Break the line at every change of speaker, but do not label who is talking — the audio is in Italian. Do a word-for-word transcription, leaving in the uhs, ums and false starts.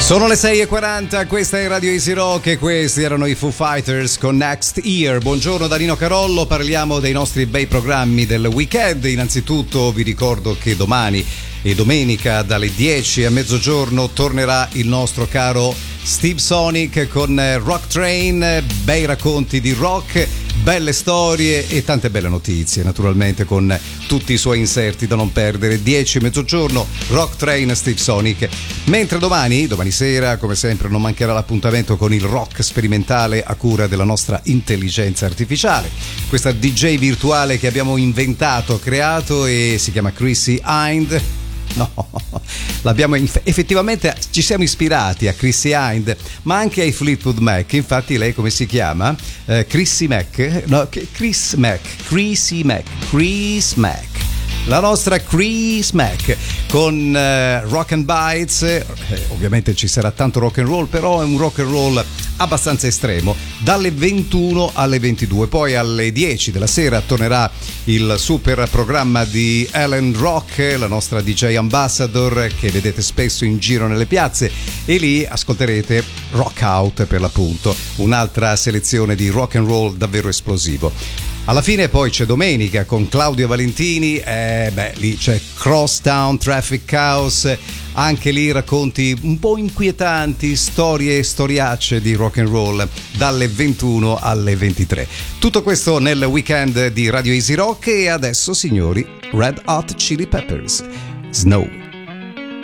Sono le sei e quaranta, questa è Radio Easy Rock e questi erano i Foo Fighters con Next Year. Buongiorno da Nino Carollo, parliamo dei nostri bei programmi del weekend. Innanzitutto vi ricordo che domani e domenica dalle dieci a mezzogiorno tornerà il nostro caro Steve Sonic con Rock Train, bei racconti di rock, belle storie e tante belle notizie, naturalmente con tutti i suoi inserti da non perdere. dieci mezzogiorno, Rock Train, Steve Sonic. Mentre domani, domani sera, come sempre, non mancherà l'appuntamento con il rock sperimentale a cura della nostra intelligenza artificiale. Questa D J virtuale che abbiamo inventato, creato e si chiama Chrissy Hind. No, l'abbiamo effettivamente, ci siamo ispirati a Chrissy Hind, ma anche ai Fleetwood Mac. Infatti lei come si chiama? Eh, Chrissy Mac? No, Chris Mac, Chrissy Mac, Chris Mac. La nostra Chris Mac con uh, Rock and Bites, eh, ovviamente ci sarà tanto rock and roll, però è un rock and roll abbastanza estremo, dalle ventuno alle ventidue. Poi alle dieci della sera tornerà il super programma di Ellen Rock, la nostra D J ambassador che vedete spesso in giro nelle piazze, e lì ascolterete Rock Out, per l'appunto, un'altra selezione di rock and roll davvero esplosivo. Alla fine poi c'è domenica con Claudio Valentini, eh, beh, lì c'è Crosstown Traffic Chaos, anche lì racconti un po' inquietanti, storie e storiacce di rock and roll dalle ventuno alle ventitré. Tutto questo nel weekend di Radio Easy Rock. E adesso, signori, Red Hot Chili Peppers, Snow.